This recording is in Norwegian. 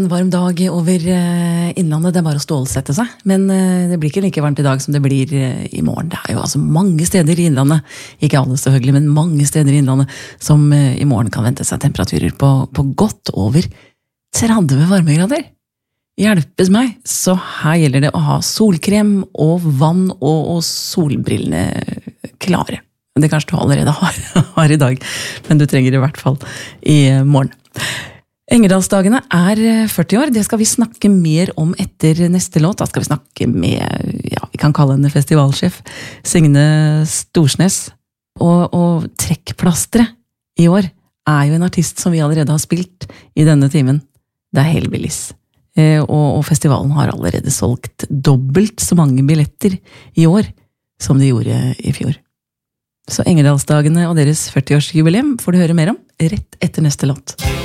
En varm dag over innlandet, det bare å stålsette seg. Men det blir ikke like varmt I dag som det blir I morgen. Det jo altså mange steder I innlandet, ikke alle selvfølgelig, men mange steder I innlandet, som I morgen kan vente seg temperaturer på godt over 30 varmegrader. Hjelpes meg, så her gjelder det å ha solkrem og vann og solbrillene klare. Det kanskje du allerede har I dag, men du trenger I hvert fall I morgen. Engerdalsdagene 40 år, det skal vi snakke mer om etter neste låt. Da skal vi snakke med, vi kan kalle henne festivalsjef, Signe Storsnes. Og trekkplastre I år jo en artist som vi allerede har spilt I denne timen. Det Hellbillies. Og festivalen har allerede solgt dobbelt så mange billetter I år som de gjorde I fjor. Så Engerdalsdagene og deres 40-årsjubileum får du høre mer om rett etter neste låt.